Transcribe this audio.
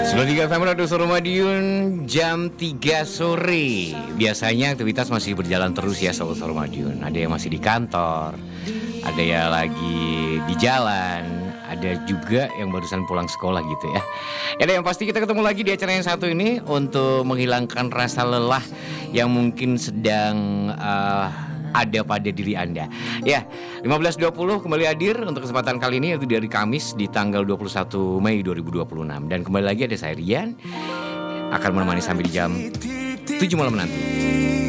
93 FM Radio Suara Madiun, jam 3 sore. Biasanya aktivitas masih berjalan terus ya Sobat Suara Madiun. Ada yang masih di kantor, ada yang lagi di jalan, ada juga yang barusan pulang sekolah gitu ya. Ya, yang pasti kita ketemu lagi di acara yang satu ini untuk menghilangkan rasa lelah yang mungkin sedang ada pada diri Anda. Ya, 15.20 kembali hadir untuk kesempatan kali ini, yaitu dari Kamis di tanggal 21 Mei 2026. Dan kembali lagi ada saya Rian, akan menemani sampai di jam 7 malam nanti.